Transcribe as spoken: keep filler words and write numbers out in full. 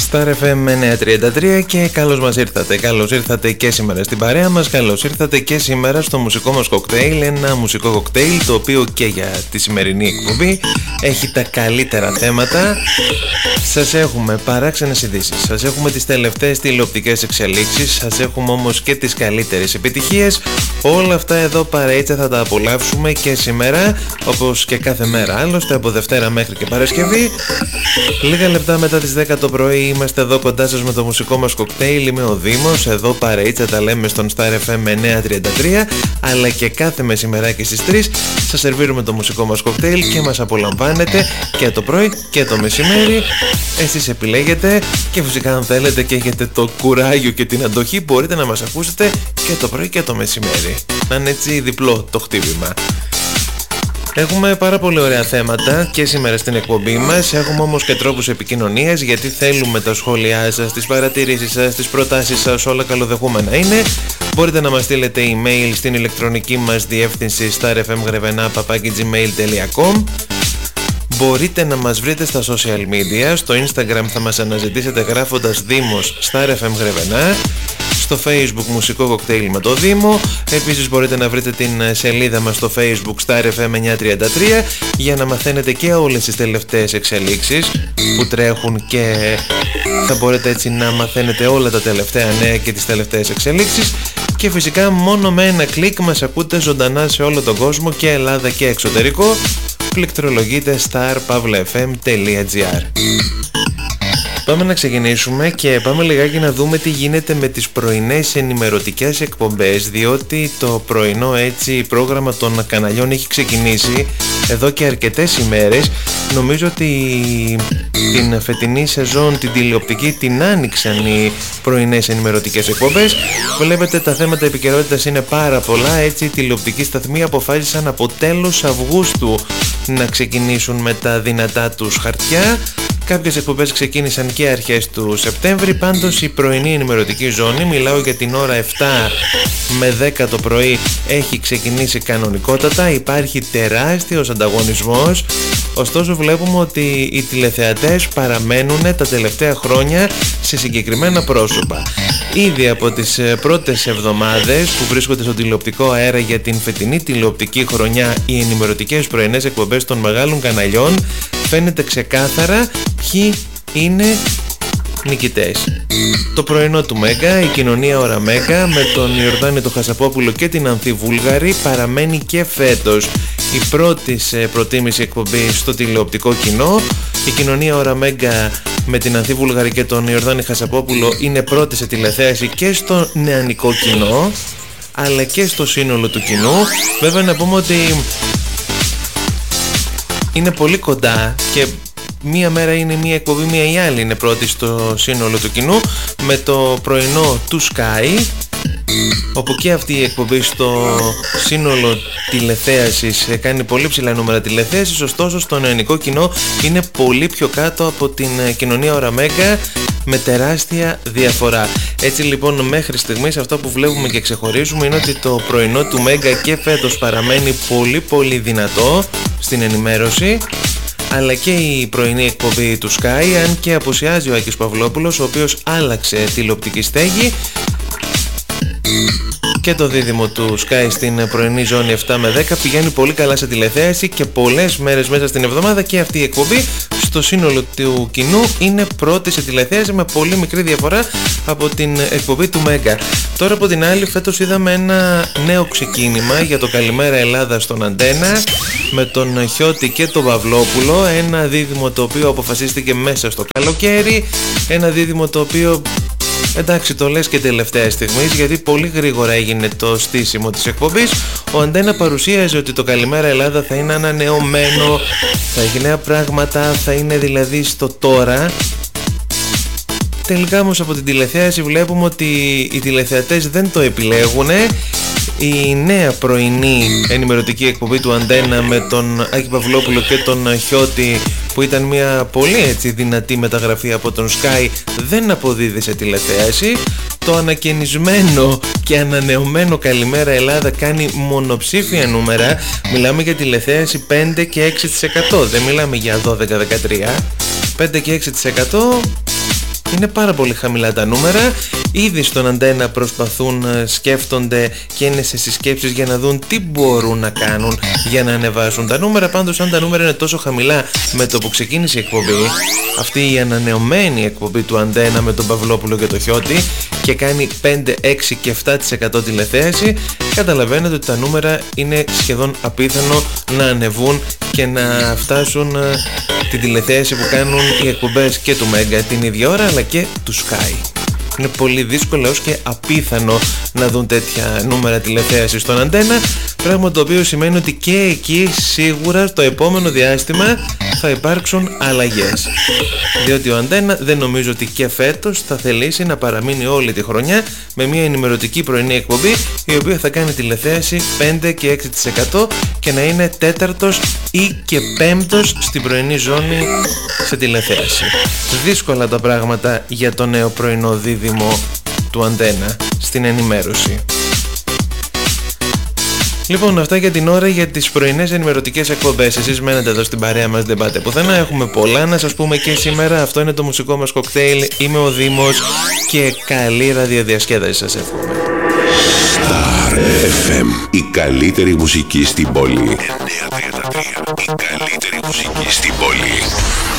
Star εφ εμ εννιακόσια τριάντα τρία και καλώς μας ήρθατε. Καλώς ήρθατε και σήμερα στην παρέα μας. Καλώς ήρθατε και σήμερα στο μουσικό μας κοκτέιλ. Ένα μουσικό κοκτέιλ το οποίο και για τη σημερινή εκπομπή έχει τα καλύτερα θέματα. Σας έχουμε παράξενες ειδήσεις, σας έχουμε τις τελευταίες τηλεοπτικές εξελίξεις, σας έχουμε όμως και τις καλύτερες επιτυχίες. Όλα αυτά εδώ παρέιτσα θα τα απολαύσουμε και σήμερα, όπως και κάθε μέρα άλλωστε, από Δευτέρα μέχρι και Παρασκευή. Λίγα λεπτά μετά τις δέκα το πρωί είμαστε εδώ κοντά σας με το μουσικό μας κοκτέιλ. Είμαι ο Δήμος, εδώ παρείτσα τα λέμε στον Star εφ εμ εννιακόσια τριάντα τρία, αλλά και κάθε μεσημεράκι στις τρεις σας σερβίρουμε το μουσικό μας κοκτέιλ και μας απολαμβάνετε και το πρωί και το μεσημέρι. Εσείς επιλέγετε και φυσικά αν θέλετε και έχετε το κουράγιο και την αντοχή μπορείτε να μας ακούσετε και το πρωί και το μεσημέρι. Να είναι έτσι διπλό το χτύπημα. Έχουμε πάρα πολύ ωραία θέματα και σήμερα στην εκπομπή μας. Έχουμε όμως και τρόπους επικοινωνίας, γιατί θέλουμε τα σχόλιά σας, τις παρατηρήσεις σας, τις προτάσεις σας, όλα καλοδεχούμενα είναι. Μπορείτε να μας στείλετε email στην ηλεκτρονική μας διεύθυνση starfmgrevena παπάκι gmail τελεία com. Μπορείτε να μας βρείτε στα social media. Στο Instagram θα μας αναζητήσετε γράφοντας Δήμος Star εφ εμ Grevena. Στο Facebook μουσικό κοκτέιλ με το Δήμο. Επίσης μπορείτε να βρείτε την σελίδα μας στο Facebook Star εφ εμ εννιακόσια τριάντα τρία για να μαθαίνετε και όλες τις τελευταίες εξελίξεις που τρέχουν και θα μπορείτε έτσι να μαθαίνετε όλα τα τελευταία νέα και τις τελευταίες εξελίξεις. Και φυσικά μόνο με ένα κλικ μας ακούτε ζωντανά σε όλο τον κόσμο και Ελλάδα και εξωτερικό. Πληκτρολογείτε star pavla f m τελεία g r. Πάμε να ξεκινήσουμε και πάμε λιγάκι να δούμε τι γίνεται με τις πρωινές ενημερωτικές εκπομπές, διότι το πρωινό έτσι πρόγραμμα των καναλιών έχει ξεκινήσει εδώ και αρκετές ημέρες. Νομίζω ότι την φετινή σεζόν, την τηλεοπτική, την άνοιξαν οι πρωινές ενημερωτικές εκπομπές. Βλέπετε τα θέματα επικαιρότητας είναι πάρα πολλά, έτσι οι τηλεοπτικοί σταθμοί αποφάσισαν από τέλος Αυγούστου να ξεκινήσουν με τα δυνατά τους χαρτιά. Κάποιες εκπομπές ξεκίνησαν και αρχές του Σεπτέμβρη, πάντως η πρωινή ενημερωτική ζώνη, μιλάω για την ώρα επτά με δέκα το πρωί, έχει ξεκινήσει κανονικότατα, υπάρχει τεράστιος ανταγωνισμός, ωστόσο βλέπουμε ότι οι τηλεθεατές παραμένουν τα τελευταία χρόνια σε συγκεκριμένα πρόσωπα. Ήδη από τις πρώτες εβδομάδες που βρίσκονται στο τηλεοπτικό αέρα για την φετινή τηλεοπτική χρονιά, οι ενημερωτικές πρωινές εκπομπές των μεγάλων καναλιών φαίνεται ξεκάθαρα ποιοι είναι νικητές. Το πρωινό του Μέγκα, η κοινωνία ώρα Μέγκα με τον Ιορδάνη τον Χασαπόπουλο και την Ανθή Βούλγαρη παραμένει και φέτος η πρώτη σε προτίμηση εκπομπή στο τηλεοπτικό κοινό. Η κοινωνία ώρα Μέγκα με την Ανθή Βούλγαρη και τον Ιορδάνη Χασαπόπουλο είναι πρώτη σε τηλεθέαση και στο νεανικό κοινό αλλά και στο σύνολο του κοινού. Βέβαια να πούμε ότι είναι πολύ κοντά και μία μέρα είναι μία εκπομπή, μία η άλλη είναι πρώτη στο σύνολο του κοινού, με το πρωινό του Sky, όπου και αυτή η εκπομπή στο σύνολο τηλεθέασης κάνει πολύ ψηλά νούμερα τηλεθέασης, ωστόσο στο νεανικό κοινό είναι πολύ πιο κάτω από την κοινωνία ώρα Μέγκα με τεράστια διαφορά. Έτσι λοιπόν μέχρι στιγμής αυτό που βλέπουμε και ξεχωρίζουμε είναι ότι το πρωινό του Μέγκα και φέτος παραμένει πολύ πολύ δυνατό στην ενημέρωση, αλλά και η πρωινή εκπομπή του Sky, αν και απουσιάζει ο Άκης Παυλόπουλος, ο οποίος άλλαξε τηλεοπτική στέγη, και το δίδυμο του Sky στην πρωινή ζώνη επτά με δέκα πηγαίνει πολύ καλά σε τηλεθέαση και πολλές μέρες μέσα στην εβδομάδα και αυτή η εκπομπή στο σύνολο του κοινού είναι πρώτη σε τηλεθέαση με πολύ μικρή διαφορά από την εκπομπή του Μέγκα. Τώρα από την άλλη φέτος είδαμε ένα νέο ξεκίνημα για το Καλημέρα Ελλάδα στον Αντένα με τον Χιώτη και τον Παυλόπουλο, ένα δίδυμο το οποίο αποφασίστηκε μέσα στο καλοκαίρι, ένα δίδυμο το οποίο εντάξει το λες και τελευταία στιγμής, γιατί πολύ γρήγορα έγινε το στήσιμο της εκπομπής. Ο Αντένα παρουσίαζε ότι το Καλημέρα Ελλάδα θα είναι ανανεωμένο, θα έχει νέα πράγματα, θα είναι δηλαδή στο τώρα. Τελικά όμως από την τηλεθέαση βλέπουμε ότι οι τηλεθεατές δεν το επιλέγουν. Η νέα πρωινή ενημερωτική εκπομπή του Αντένα με τον Άκη Παυλόπουλο και τον Χιώτη, που ήταν μια πολύ έτσι δυνατή μεταγραφή από τον Sky, δεν αποδίδει σε τηλεθέαση. Το ανακαινισμένο και ανανεωμένο Καλημέρα Ελλάδα κάνει μονοψήφια νούμερα. Μιλάμε για τηλεθέαση πέντε και έξι τοις εκατό, δεν μιλάμε για δώδεκα με δεκατρία. πέντε και έξι τοις εκατό Είναι πάρα πολύ χαμηλά τα νούμερα. Ήδη στον Αντένα προσπαθούν, σκέφτονται και είναι σε συσκέψεις για να δουν τι μπορούν να κάνουν για να ανεβάσουν τα νούμερα. Πάντως αν τα νούμερα είναι τόσο χαμηλά με το που ξεκίνησε η εκπομπή, αυτή η ανανεωμένη εκπομπή του Αντένα με τον Παυλόπουλο και το Χιώτη, και κάνει πέντε, έξι και επτά τοις εκατό τηλεθέαση, καταλαβαίνετε ότι τα νούμερα είναι σχεδόν απίθανο να ανεβούν και να φτάσουν ε, την τηλεθέαση που κάνουν οι εκπομπές και του Μέγκα την ίδια ώρα, αλλά και του Sky. Είναι πολύ δύσκολο έως και απίθανο να δουν τέτοια νούμερα τηλεθέαση στον Αντένα, πράγμα το οποίο σημαίνει ότι και εκεί σίγουρα το επόμενο διάστημα θα υπάρξουν αλλαγές, διότι ο Αντένα δεν νομίζω ότι και φέτος θα θελήσει να παραμείνει όλη τη χρονιά με μια ενημερωτική πρωινή εκπομπή η οποία θα κάνει τηλεθέαση πέντε και έξι τοις εκατό και να είναι τέταρτος ή και πέμπτος στην πρωινή ζώνη σε τηλεθέαση. Δύσκολα τα πράγματα για το νέο πρωινό δίδυμο του Αντένα στην ενημέρωση. Λοιπόν, αυτά για την ώρα για τις πρωινές ενημερωτικές εκπομπές. Εσείς μένετε εδώ στην παρέα μας, δεν πάτε πουθενά. Έχουμε πολλά να σας πούμε και σήμερα. Αυτό είναι το μουσικό μας κοκτέιλ. Είμαι ο Δήμος και καλή ραδιοδιασκέδαση σας εύχομαι. Star εφ εμ, η καλύτερη μουσική στην πόλη. εννιά τριάντα τρία, η καλύτερη μουσική στην πόλη.